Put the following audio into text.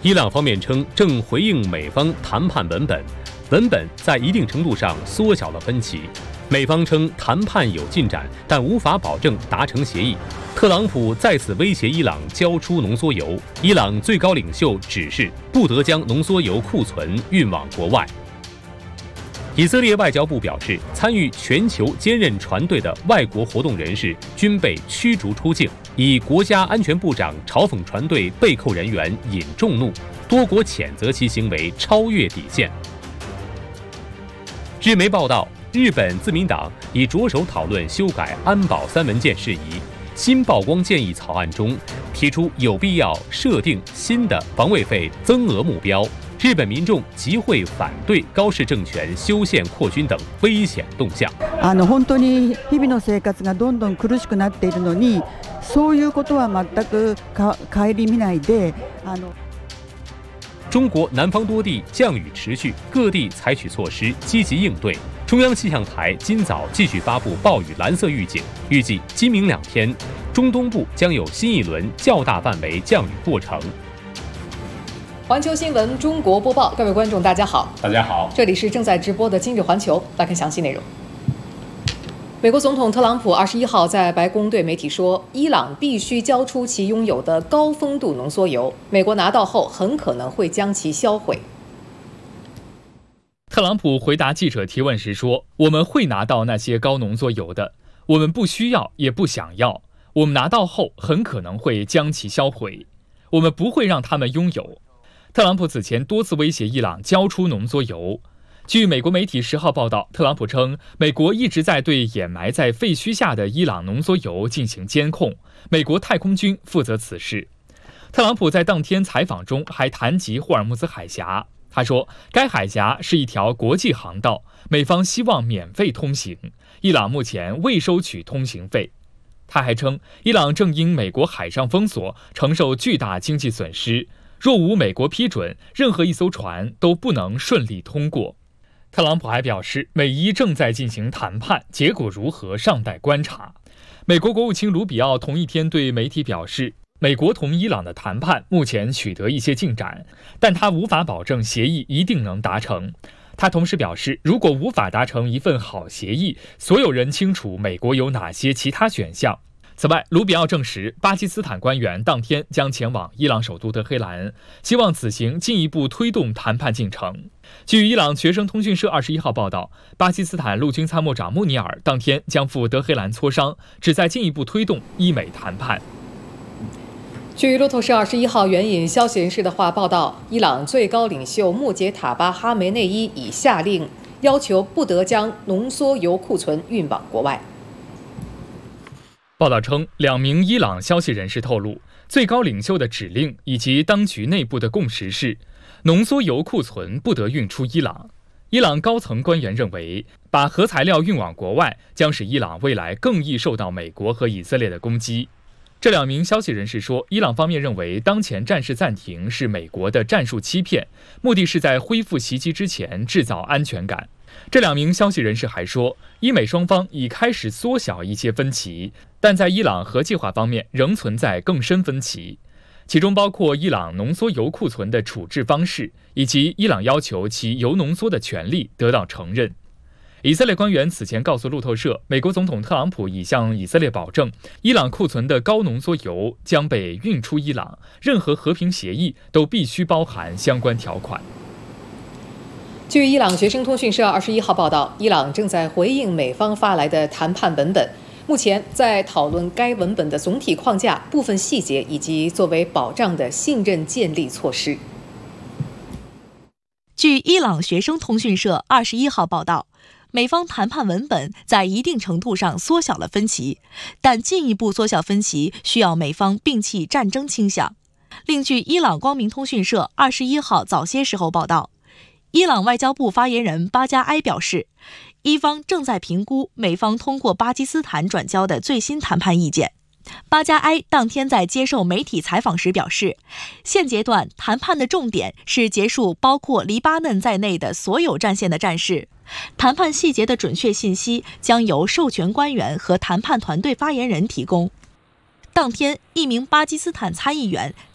伊朗方面称正回应美方谈判文本，文本在一定程度上缩小了分歧。美方称谈判有进展，但无法保证达成协议。特朗普再次威胁伊朗交出浓缩油，伊朗最高领袖指示不得将浓缩油库存运往国外。以色列外交部表示，参与全球坚韧船队的外国活动人士均被驱逐出境，以国家安全部长嘲讽船队被扣人员引众怒，多国谴责其行为超越底线。日媒报道，日本自民党已着手讨论修改安保3文件事宜。新曝光建议草案中提出有必要设定新的防卫费增额目标。日本民众集会反对高市政权修宪扩军等危险动向。 本当に日々の生活がどんどん苦しくなっているのに、そういうことは全く顧みないで。 中国南方多地降雨持续，各地采取措施积极应对。中央气象台今早继续发布暴雨蓝色预警，预计今明2天，中东部将有新一轮较大范围降雨过程。 环球新闻中国播报，各位观众，大家好， 大家好， 这里是正在直播的今日环球，来看详细内容。美国总统特朗普21号在白宫对媒体说，伊朗必须交出其拥有的高丰度浓缩铀，美国拿到后很可能会将其销毁。 特朗普回答记者提问时说，我们会拿到那些高浓缩铀的，我们不需要也不想要，我们拿到后很可能会将其销毁，我们不会让他们拥有。特朗普此前多次威胁伊朗交出浓缩铀。据美国媒体10号报道，特朗普称，美国一直在对掩埋在废墟下的伊朗浓缩铀进行监控，美国太空军负责此事。特朗普在当天采访中还谈及霍尔木兹海峡，他说，该海峡是一条国际航道，美方希望免费通行，伊朗目前未收取通行费。他还称，伊朗正因美国海上封锁承受巨大经济损失，若无美国批准，任何一艘船都不能顺利通过。特朗普还表示，美伊正在进行谈判，结果如何尚待观察。美国国务卿卢比奥同一天对媒体表示，美国同伊朗的谈判目前取得一些进展，但他无法保证协议一定能达成。他同时表示，如果无法达成一份好协议，所有人清楚美国有哪些其他选项。此外，卢比奥证实，巴基斯坦官员当天将前往伊朗首都德黑兰，希望此行进一步推动谈判进程。据伊朗学生通讯社21号报道，巴基斯坦陆军参谋长穆尼尔当天将赴德黑兰磋商，旨在进一步推动伊美谈判。 据路透社21号援引消息人士的话报道，伊朗最高领袖穆杰塔巴·哈梅内伊已下令要求不得将浓缩铀库存运往国外。 报道称，2名伊朗消息人士透露，最高领袖的指令以及当局内部的共识是，浓缩铀库存不得运出伊朗。伊朗高层官员认为，把核材料运往国外将使伊朗未来更易受到美国和以色列的攻击。这2名消息人士说，伊朗方面认为当前战事暂停是美国的战术欺骗，目的是在恢复袭击之前制造安全感。这2名消息人士还说，伊美双方已开始缩小一些分歧，但在伊朗核计划方面仍存在更深分歧，其中包括伊朗浓缩铀库存的处置方式，以及伊朗要求其铀浓缩的权利得到承认。以色列官员此前告诉路透社，美国总统特朗普已向以色列保证，伊朗库存的高浓缩铀将被运出伊朗，任何和平协议都必须包含相关条款。 据伊朗学生通讯社21号报道，伊朗正在回应美方发来的谈判文本，目前在讨论该文本的总体框架、部分细节以及作为保障的信任建立措施。 据伊朗学生通讯社21号报道，美方谈判文本在一定程度上缩小了分歧，但进一步缩小分歧需要美方摒弃战争倾向。另据伊朗光明通讯社21号早些时候报道，伊朗外交部发言人巴加埃表示，伊方正在评估美方通过巴基斯坦转交的最新谈判意见。巴加埃当天在接受媒体采访时表示，现阶段谈判的重点是结束包括黎巴嫩在内的所有战线的战事，谈判细节的准确信息将由授权官员和谈判团队发言人提供。当天，一名巴基斯坦参议员